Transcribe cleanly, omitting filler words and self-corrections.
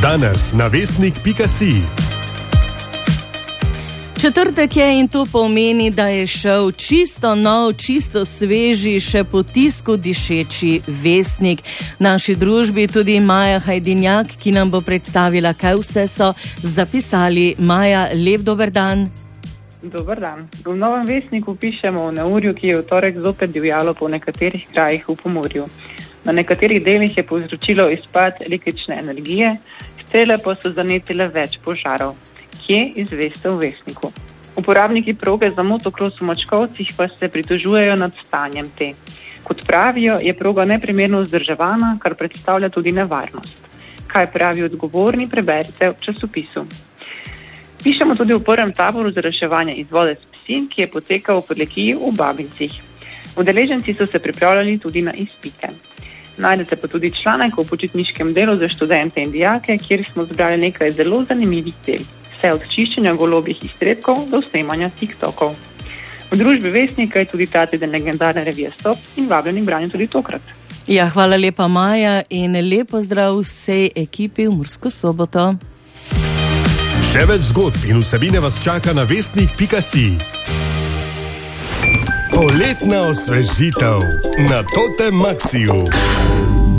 Danes na vestnik.si. Četrtek je in to pomeni, da je šel čisto nov, čisto sveži, še po tisku dišeči Vestnik. V naši družbi tudi Maja Hajdinjak, ki nam bo predstavila, kaj vse so zapisali. Maja, lep dober dan. Dober dan. V novem Vestniku pišemo o neurju, ki je v torek zopet divjalo po nekaterih krajih v Pomurju. Na nekaterih delih je povzročilo izpad električne energije, strele pa so zanetile več požarov. Kje, izveste v Vestniku. Uporabniki proge za motokros v Mačkovcih pa se pritožujejo nad stanjem te. Kot pravijo, je proga neprimerno vzdrževana, kar predstavlja tudi nevarnost. Kaj pravi odgovorni, preberite v časopisu. Pišemo tudi v prvem taboru za reševanje iz vode s psi, ki je potekal v Podlekiji v Babincih. Udeleženci so se pripravljali tudi na izpite. Najdete pa tudi članek o počitniškem delu za študente in dijake, kjer smo zbrali nekaj zelo zanimivih del. Vse od čiščenja golobih iztrebkov do snemanja TikTokov. V družbi Vestnika je tudi ta teden legendarne revije Stop in vabljeni k branju tudi tokrat. Ja, hvala lepa, Maja, in lepo zdrav vsej ekipi v Mursko Soboto. Še več zgodb in vsebine vas čaka na vestnik.si. Poletna osvežitev na Totem Maxiju.